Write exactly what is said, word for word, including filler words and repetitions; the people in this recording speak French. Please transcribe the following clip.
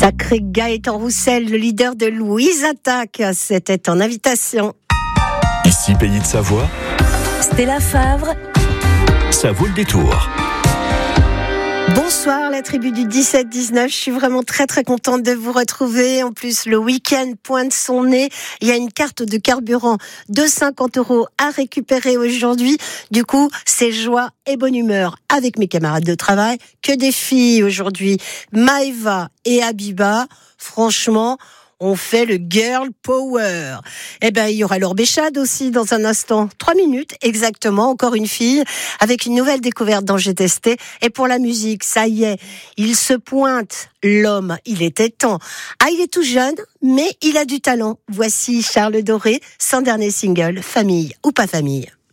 Sacré Gaëtan Roussel, le leader de Louise Attaque, c'était en invitation. Ici, Pays de Savoie, Stella Favre, ça vaut le détour. Bonsoir la tribu du dix-sept dix-neuf, je suis vraiment très très contente de vous retrouver. En plus, le week-end pointe son nez. Il y a une carte de carburant de cinquante euros à récupérer aujourd'hui. Du coup, c'est joie et bonne humeur avec mes camarades de travail. Que des filles aujourd'hui, Maëva et Abiba. Franchement, on fait le girl power. Eh ben, il y aura Laure Béchade aussi dans un instant. Trois minutes, exactement. Encore une fille avec une nouvelle découverte dans J'ai testé. Et pour la musique, ça y est, il se pointe. L'homme, il était temps. Ah, il est tout jeune, mais il a du talent. Voici Charles Doré, son dernier single, Famille ou pas famille.